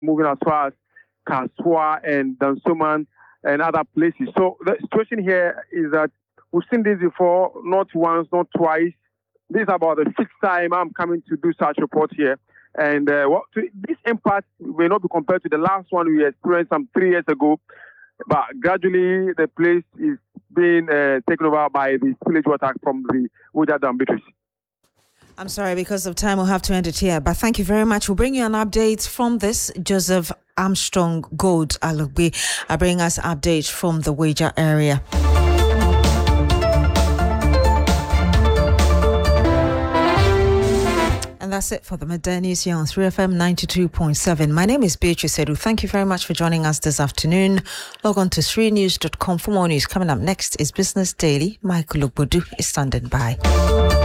moving as far as Kaswa and Dansoman and other places. So the situation here is that we've seen this before, not once, not twice. This is about the sixth time I'm coming to do such report here. And this impact may not be compared to the last one we experienced some 3 years ago, but gradually the place is being taken over by the spillage water from the Woja Dam batteries. I'm sorry, because of time, we'll have to end it here. But thank you very much. We'll bring you an update from this. Joseph Armstrong Gold Alugbe bring us updates from the Woja area. And that's it for the Midday News here on 3FM 92.7. My name is Beatrice Edu. Thank you very much for joining us this afternoon. Log on to 3news.com for more news. Coming up next is Business Daily. Michael Ogbodu is standing by.